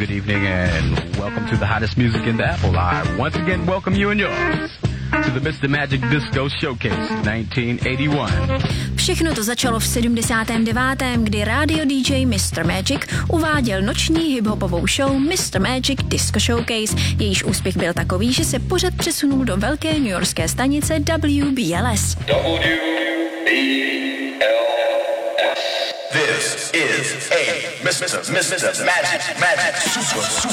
good evening, and welcome to the hottest music in the Apple. I once again welcome you and yours to the Mr. Magic Disco Showcase 1981. Všechno to začalo v 79., kdy rádio DJ Mr. Magic uváděl noční hiphopovou show Mr. Magic Disco Showcase. Jejíž úspěch byl takový, že se pořad přesunul do velké newyorské stanice WBLS. This is a Mr. Magic Super